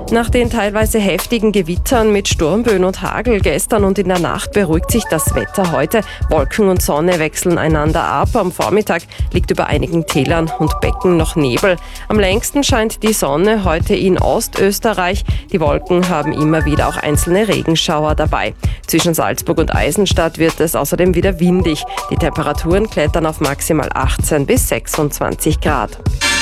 Nach den teilweise heftigen Gewittern mit Sturmböen und Hagel gestern und in der Nacht beruhigt sich das Wetter heute. Wolken und Sonne wechseln einander ab. Am Vormittag liegt über einigen Tälern und Becken noch Nebel. Am längsten scheint die Sonne heute in Ostösterreich. Die Wolken haben immer wieder auch einzelne Regenschauer dabei. Zwischen Salzburg und Eisenstadt wird es außerdem wieder windig. Die Temperaturen klettern auf maximal 18 bis 26 Grad.